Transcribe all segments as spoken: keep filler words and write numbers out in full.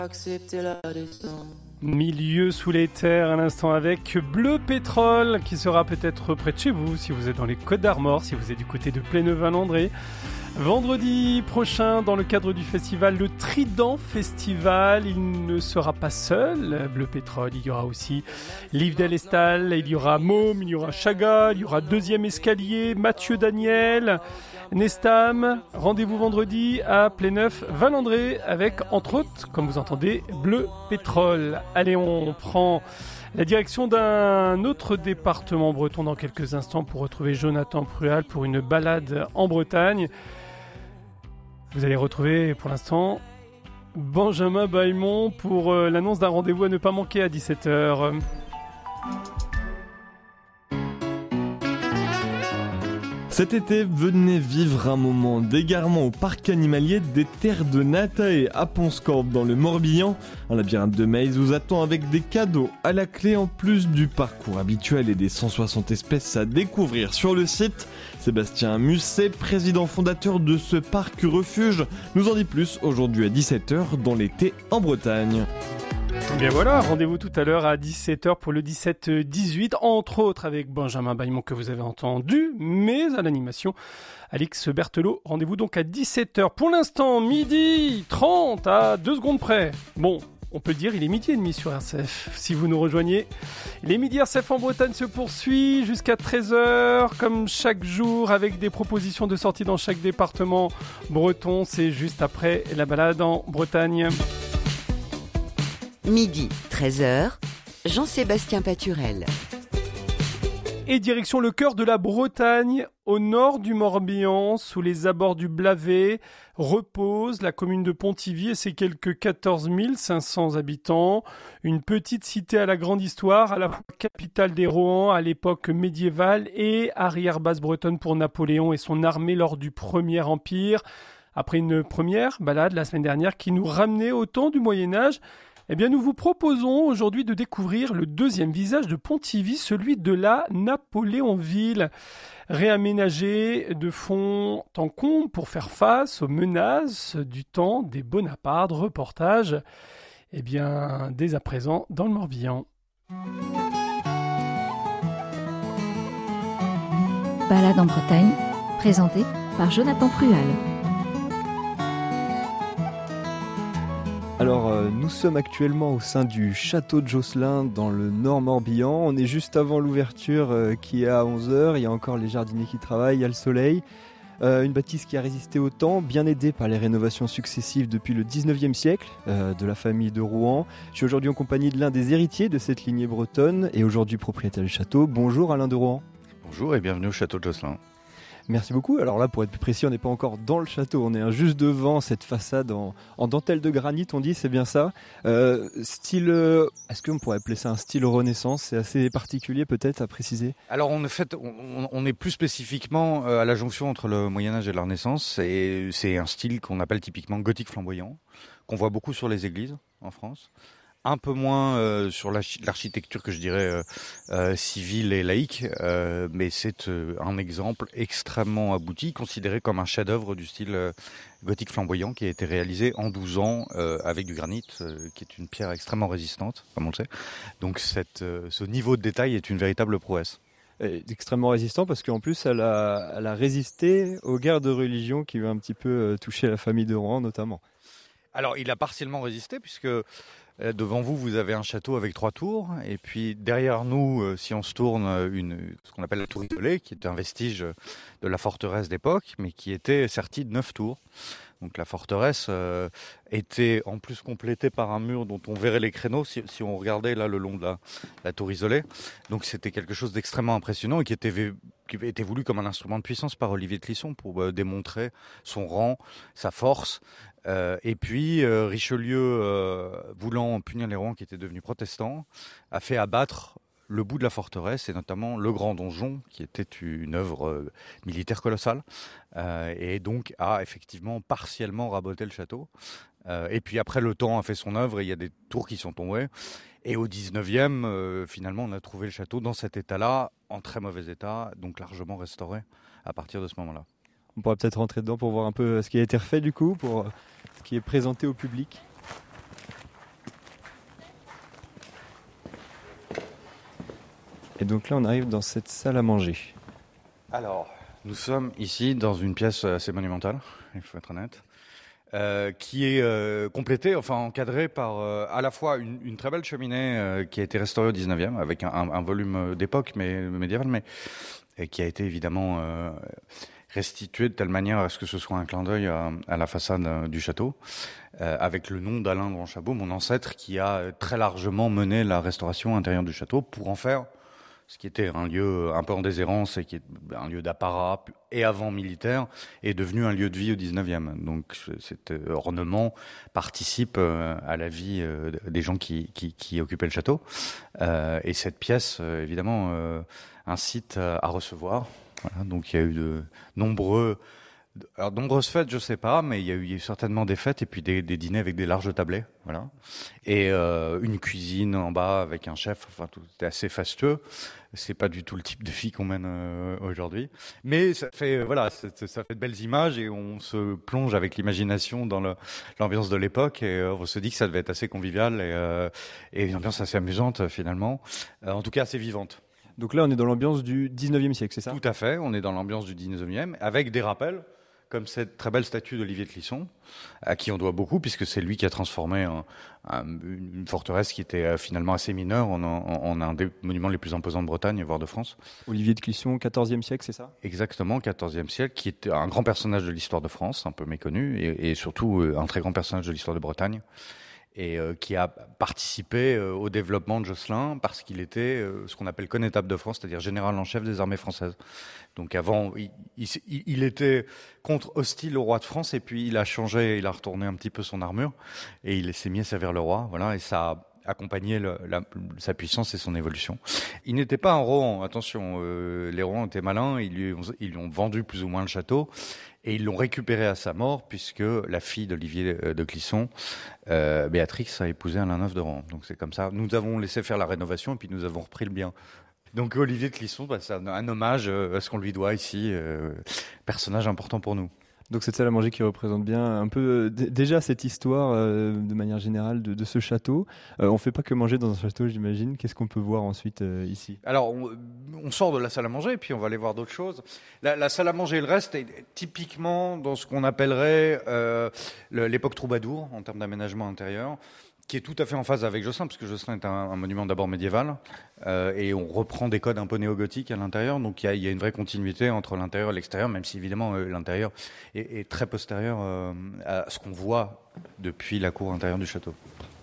accepter la descente. Milieu sous les terres à l'instant avec Bleu Pétrole qui sera peut-être près de chez vous si vous êtes dans les Côtes d'Armor, si vous êtes du côté de Pléneux-Valandré. Vendredi prochain, dans le cadre du festival, le Trident Festival, il ne sera pas seul, Bleu Pétrole, il y aura aussi Liv Delestal, il y aura Môme, il y aura Chagall, il y aura Deuxième Escalier, Mathieu Daniel, Nestam. Rendez-vous vendredi à Pléneuf-Valandré avec, entre autres, comme vous entendez, Bleu Pétrole. Allez, on prend la direction d'un autre département breton dans quelques instants pour retrouver Jonathan Prual pour une balade en Bretagne. Vous allez retrouver pour l'instant Benjamin Bailmont pour euh, l'annonce d'un rendez-vous à ne pas manquer à dix-sept heures. Cet été, venez vivre un moment d'égarement au parc animalier des Terres de Natae à Ponscorbe dans le Morbihan. Un labyrinthe de maze vous attend avec des cadeaux à la clé en plus du parcours habituel et des cent soixante espèces à découvrir sur le site. Sébastien Musset, président fondateur de ce parc refuge, nous en dit plus aujourd'hui à dix-sept heures dans l'été en Bretagne. Bien voilà, rendez-vous tout à l'heure à dix-sept heures pour le dix-sept dix-huit, entre autres avec Benjamin Bailmont que vous avez entendu, mais à l'animation, Alix Berthelot. Rendez-vous donc à dix-sept heures. Pour l'instant, midi trente à deux secondes près. Bon, on peut dire il est midi et demi sur R C F. Si vous nous rejoignez, les Midi R C F en Bretagne se poursuit jusqu'à treize heures, comme chaque jour, avec des propositions de sortie dans chaque département breton. C'est juste après la balade en Bretagne. Midi, treize heures, Jean-Sébastien Paturel. Et direction le cœur de la Bretagne, au nord du Morbihan, sous les abords du Blavet, repose la commune de Pontivy et ses quelques quatorze mille cinq cents habitants. Une petite cité à la grande histoire, à la fois capitale des Rohan à l'époque médiévale et arrière-base bretonne pour Napoléon et son armée lors du Premier Empire. Après une première balade la semaine dernière qui nous ramenait au temps du Moyen-Âge, eh bien, nous vous proposons aujourd'hui de découvrir le deuxième visage de Pontivy, celui de la Napoléonville, réaménagé de fond en comble pour faire face aux menaces du temps des Bonaparte. Reportage, eh bien, dès à présent dans le Morbihan. Balade en Bretagne, présentée par Jonathan Prual. Alors, euh, nous sommes actuellement au sein du château de Josselin dans le Nord Morbihan. On est juste avant l'ouverture euh, qui est à onze heures. Il y a encore les jardiniers qui travaillent, il y a le soleil. Euh, une bâtisse qui a résisté au temps, bien aidée par les rénovations successives depuis le dix-neuvième siècle euh, de la famille de Rohan. Je suis aujourd'hui en compagnie de l'un des héritiers de cette lignée bretonne et aujourd'hui propriétaire du château. Bonjour Alain de Rohan. Bonjour et bienvenue au château de Josselin. Merci beaucoup. Alors là, pour être plus précis, on n'est pas encore dans le château. On est juste devant cette façade en, en dentelle de granit, on dit, c'est bien ça. Euh, style, euh, est-ce qu'on pourrait appeler ça un style Renaissance ? C'est assez particulier peut-être à préciser. Alors en fait, on, on est plus spécifiquement à la jonction entre le Moyen-Âge et la Renaissance. Et c'est un style qu'on appelle typiquement gothique flamboyant, qu'on voit beaucoup sur les églises en France. Un peu moins euh, sur l'architecture que je dirais euh, euh, civile et laïque, euh, mais c'est euh, un exemple extrêmement abouti, considéré comme un chef-d'œuvre du style euh, gothique flamboyant qui a été réalisé en douze ans euh, avec du granit, euh, qui est une pierre extrêmement résistante, comme on le sait. Donc cette, euh, ce niveau de détail est une véritable prouesse. Extrêmement résistant parce qu'en plus elle a, elle a résisté aux guerres de religion qui ont un petit peu euh, touché la famille de Rohan notamment. Alors il a partiellement résisté puisque devant vous, vous avez un château avec trois tours. Et puis derrière nous, euh, si on se tourne, une, ce qu'on appelle la tour isolée, qui est un vestige de la forteresse d'époque, mais qui était sertie de neuf tours. Donc la forteresse euh, était en plus complétée par un mur dont on verrait les créneaux si, si on regardait là le long de la, la tour isolée. Donc c'était quelque chose d'extrêmement impressionnant et qui était, qui était voulu comme un instrument de puissance par Olivier de Clisson pour euh, démontrer son rang, sa force. Euh, et puis euh, Richelieu, euh, voulant punir les Rohan qui étaient devenus protestants, a fait abattre le bout de la forteresse et notamment le grand donjon qui était une œuvre euh, militaire colossale euh, et donc a effectivement partiellement raboté le château. Euh, et puis après le temps a fait son œuvre et il y a des tours qui sont tombées. Et au dix-neuvième, euh, finalement on a trouvé le château dans cet état-là, en très mauvais état, donc largement restauré à partir de ce moment-là. On pourrait peut-être rentrer dedans pour voir un peu ce qui a été refait du coup, pour ce qui est présenté au public. Et donc là, on arrive dans cette salle à manger. Alors, nous sommes ici dans une pièce assez monumentale, il faut être honnête, euh, qui est euh, complétée, enfin encadrée par euh, à la fois une, une très belle cheminée euh, qui a été restaurée au dix-neuvième avec un, un, un volume d'époque mais médiéval, mais et qui a été évidemment euh, restitué de telle manière à ce que ce soit un clin d'œil à, à la façade euh, du château, euh, avec le nom d'Alain Grand-Chabot, mon ancêtre, qui a très largement mené la restauration intérieure du château pour en faire ce qui était un lieu un peu en déshérence et qui est un lieu d'apparat et avant militaire, est devenu un lieu de vie au dix-neuvième. Donc cet ornement participe à la vie des gens qui, qui, qui occupaient le château. Euh, et cette pièce, évidemment, euh, incite à recevoir. Voilà, donc il y a eu de nombreux... Alors, nombreuses fêtes, je sais pas, mais il y a eu, il y a eu certainement des fêtes et puis des, des dîners avec des larges tablets, voilà. Et euh, une cuisine en bas avec un chef, enfin tout était assez fastueux. C'est pas du tout le type de vie qu'on mène euh, aujourd'hui, mais ça fait euh, voilà, ça fait de belles images et on se plonge avec l'imagination dans le, l'ambiance de l'époque et euh, on se dit que ça devait être assez convivial et, euh, et une ambiance assez amusante finalement, euh, en tout cas assez vivante. Donc là, on est dans l'ambiance du dix-neuvième siècle, c'est ça ? Tout à fait, on est dans l'ambiance du dix-neuvième avec des rappels, comme cette très belle statue d'Olivier de Clisson, à qui on doit beaucoup, puisque c'est lui qui a transformé un, un, une forteresse qui était finalement assez mineure en, en, en un des monuments les plus imposants de Bretagne, voire de France. Olivier de Clisson, quatorzième siècle, c'est ça ? Exactement, quatorzième siècle, qui était un grand personnage de l'histoire de France, un peu méconnu, et, et surtout un très grand personnage de l'histoire de Bretagne, et euh, qui a participé euh, au développement de Josselin parce qu'il était euh, ce qu'on appelle connétable de France, c'est-à-dire général en chef des armées françaises. Donc avant, il, il, il était contre hostile au roi de France et puis il a changé, il a retourné un petit peu son armure et il s'est mis à servir le roi. Voilà, et ça a accompagné le, la, sa puissance et son évolution. Il n'était pas un Rohan, attention, euh, les Rohans étaient malins, ils lui, ont, ils lui ont vendu plus ou moins le château. Et ils l'ont récupéré à sa mort puisque la fille d'Olivier de Clisson, euh, Béatrix, a épousé Alain neuf de Rohan. Donc c'est comme ça. Nous avons laissé faire la rénovation et puis nous avons repris le bien. Donc Olivier de Clisson, bah, c'est un, un hommage à ce qu'on lui doit ici, euh, personnage important pour nous. Donc cette salle à manger qui représente bien un peu d- déjà cette histoire euh, de manière générale de, de ce château. Euh, on ne fait pas que manger dans un château, j'imagine. Qu'est-ce qu'on peut voir ensuite euh, ici ? Alors on, on sort de la salle à manger et puis on va aller voir d'autres choses. La, la salle à manger et le reste est typiquement dans ce qu'on appellerait euh, le, l'époque troubadour en termes d'aménagement intérieur, qui est tout à fait en phase avec Josselin, parce que Josselin est un, un monument d'abord médiéval, euh, et on reprend des codes un peu néo-gothiques à l'intérieur, donc il y a, y a une vraie continuité entre l'intérieur et l'extérieur, même si évidemment euh, l'intérieur est, est très postérieur euh, à ce qu'on voit depuis la cour intérieure du château.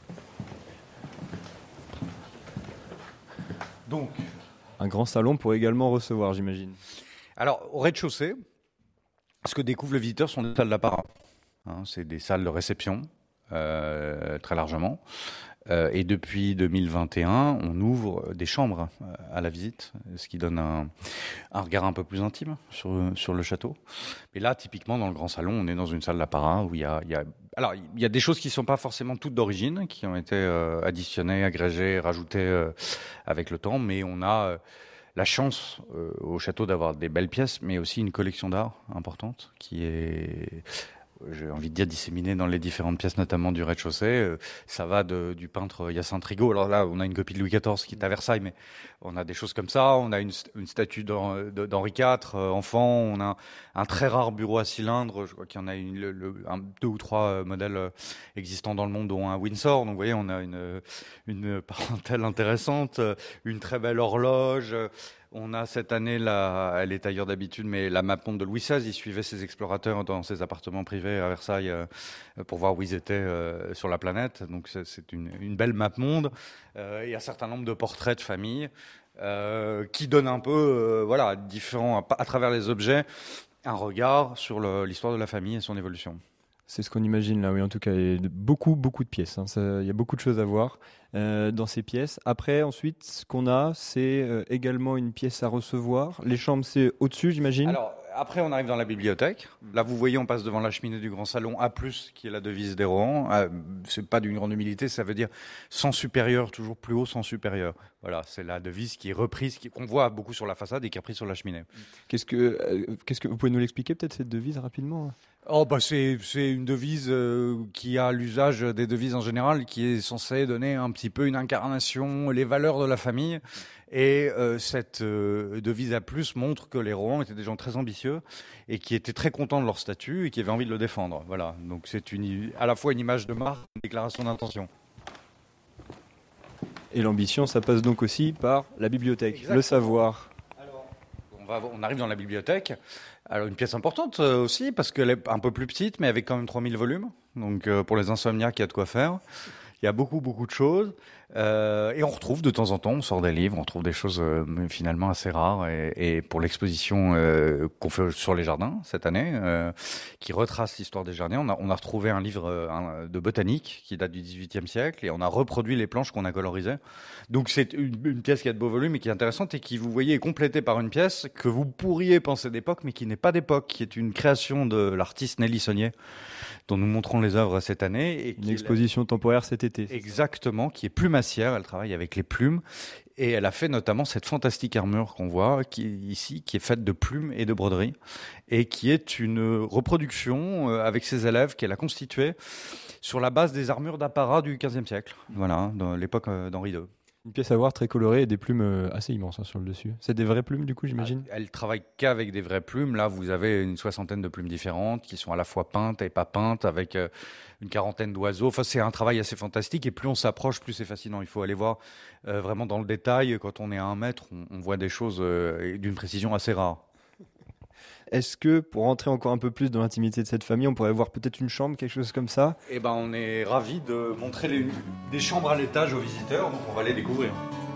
Donc, un grand salon pour également recevoir, j'imagine. Alors, au rez-de-chaussée, ce que découvre le visiteur sont des salles d'apparat. Hein, c'est des salles de réception. Euh, très largement. Euh, et depuis deux mille vingt et un, on ouvre des chambres euh, à la visite, ce qui donne un, un regard un peu plus intime sur, sur le château. Mais là, typiquement, dans le grand salon, on est dans une salle d'apparat où il y a, il y a... Alors, il y a des choses qui ne sont pas forcément toutes d'origine, qui ont été euh, additionnées, agrégées, rajoutées euh, avec le temps, mais on a... Euh, la chance euh, au château d'avoir des belles pièces, mais aussi une collection d'art importante qui est... j'ai envie de dire disséminé dans les différentes pièces, notamment du rez-de-chaussée. Ça va de, du peintre Hyacinthe Rigaud. Alors là, on a une copie de Louis quatorze qui est à Versailles, mais on a des choses comme ça. On a une, une statue d'Henri quatre, euh, enfant. On a un très rare bureau à cylindre. Je crois qu'il y en a une, le, le, un, deux ou trois modèles existants dans le monde, dont un Windsor. Donc vous voyez, on a une, une parentèle intéressante, une très belle horloge. On a cette année, là, elle est ailleurs d'habitude, mais la mapmonde de Louis seize, il suivait ses explorateurs dans ses appartements privés à Versailles euh, pour voir où ils étaient euh, sur la planète. Donc c'est, c'est une, une belle mapmonde. Euh, il y a un certain nombre de portraits de famille euh, qui donnent un peu, euh, voilà, différents, à, à travers les objets, un regard sur le, l'histoire de la famille et son évolution. C'est ce qu'on imagine là, oui, en tout cas, il y a beaucoup, beaucoup de pièces. Hein. Ça, il y a beaucoup de choses à voir euh, dans ces pièces. Après, ensuite, ce qu'on a, c'est euh, également une pièce à recevoir. Les chambres, c'est au-dessus, j'imagine. Alors, après, on arrive dans la bibliothèque. Là, vous voyez, on passe devant la cheminée du grand salon A plus, qui est la devise des Rohan. Euh, c'est pas d'une grande humilité, ça veut dire sans supérieur, toujours plus haut, sans supérieur. Voilà, c'est la devise qui est reprise, qui, qu'on voit beaucoup sur la façade et qui est reprise sur la cheminée. Qu'est-ce que, euh, qu'est-ce que vous pouvez nous l'expliquer peut-être cette devise rapidement ? Oh bah c'est c'est une devise euh, qui a l'usage des devises en général, qui est censée donner un petit peu une incarnation, les valeurs de la famille. Et euh, cette euh, devise à plus montre que les Rohan étaient des gens très ambitieux et qui étaient très contents de leur statut et qui avaient envie de le défendre. Voilà. Donc c'est une à la fois une image de marque, une déclaration d'intention. Et l'ambition, ça passe donc aussi par la bibliothèque, Exactement. Le savoir. Alors, on, va, on arrive dans la bibliothèque. Alors, une pièce importante euh, aussi, parce qu'elle est un peu plus petite, mais avec quand même trois mille volumes. Donc, euh, pour les insomniaques, il y a de quoi faire. Il y a beaucoup, beaucoup de choses. Euh, et on retrouve de temps en temps, on sort des livres, on trouve des choses euh, finalement assez rares. Et, et pour l'exposition euh, qu'on fait sur les jardins cette année, euh, qui retrace l'histoire des jardins, on a, on a retrouvé un livre euh, un, de botanique qui date du dix-huitième siècle et on a reproduit les planches qu'on a colorisées. Donc c'est une, une pièce qui a de beaux volumes et qui est intéressante et qui, vous voyez, est complétée par une pièce que vous pourriez penser d'époque, mais qui n'est pas d'époque, qui est une création de l'artiste Nelly Saunier, dont nous montrons les œuvres cette année. Et qui Une exposition temporaire cet été. Exactement, qui est plumassière, elle travaille avec les plumes, et elle a fait notamment cette fantastique armure qu'on voit qui est ici, qui est faite de plumes et de broderies, et qui est une reproduction euh, avec ses élèves qu'elle a constituée sur la base des armures d'apparat du quinzième siècle, voilà, dans l'époque euh, d'Henri deux. Une pièce à voir très colorée et des plumes euh, assez immenses hein, sur le dessus. C'est des vraies plumes du coup, j'imagine. Elle travaille qu'avec des vraies plumes. Là, vous avez une soixantaine de plumes différentes qui sont à la fois peintes et pas peintes, avec euh, une quarantaine d'oiseaux. Enfin, c'est un travail assez fantastique. Et plus on s'approche, plus c'est fascinant. Il faut aller voir euh, vraiment dans le détail. Quand on est à un mètre, on, on voit des choses euh, d'une précision assez rare. Est-ce que, pour rentrer encore un peu plus dans l'intimité de cette famille, on pourrait voir peut-être une chambre, quelque chose comme ça? Eh ben, on est ravis de montrer les, des chambres à l'étage aux visiteurs, donc on va les découvrir.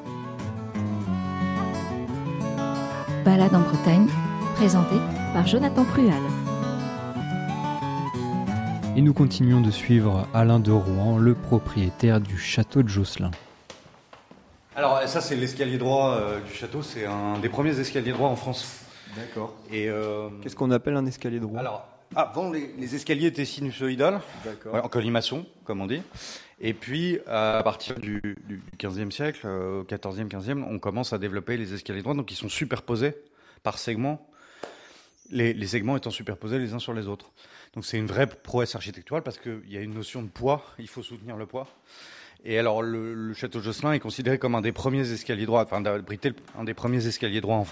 Balade en Bretagne, présentée par Jonathan Prual. Et nous continuons de suivre Alain de Rohan, le propriétaire du château de Josselin. Alors ça, c'est l'escalier droit euh, du château, c'est un des premiers escaliers droits en France. D'accord. Et euh, Qu'est-ce qu'on appelle un escalier droit? alors, avant, les, les escaliers étaient sinusoïdales, D'accord. ouais, en colimaçon, comme on dit. Et puis, à partir du, du quinzième siècle, euh, quatorzième, quinzième, on commence à développer les escaliers droits, donc ils sont superposés par segments, les, les segments étant superposés les uns sur les autres. Donc c'est une vraie prouesse architecturale parce qu'il y a une notion de poids, il faut soutenir le poids. Et alors, le, le château Josselin est considéré comme un des premiers escaliers droits, enfin, d'abriter un des premiers escaliers droits en,